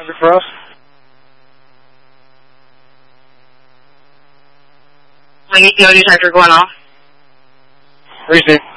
Traffic for us. No detector going off. Receive.